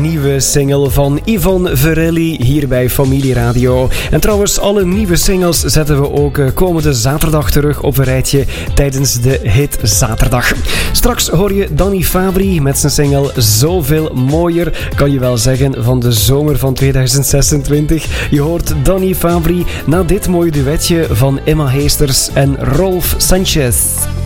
nieuwe single van Yvonne Verelli hier bij Familie Radio. En trouwens, alle nieuwe singles zetten we ook komende zaterdag terug op een rijtje tijdens de Hit Zaterdag. Straks hoor je Danny Fabri met zijn single Zoveel Mooier, kan je wel zeggen, van de zomer van 2026. Je hoort Danny Fabri na dit mooie duetje van Emma Heesters en Rolf Sanchez.